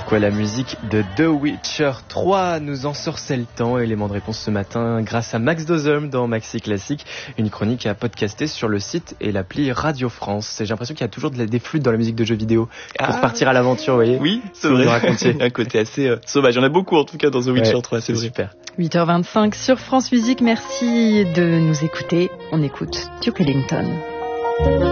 pourquoi la musique de The Witcher 3 nous ensorcelle tant. Élément de réponse ce matin grâce à Max Dozum dans Maxi Classique, une chronique à podcaster sur le site et l'appli Radio France. J'ai l'impression qu'il y a toujours des flûtes dans la musique de jeux vidéo pour partir à l'aventure, vous voyez. Oui, c'est vrai. Un côté assez sauvage. Il y en a beaucoup en tout cas dans The Witcher 3, c'est vrai. Super. 8h25 sur France Musique, merci de nous écouter. On écoute Duke Ellington.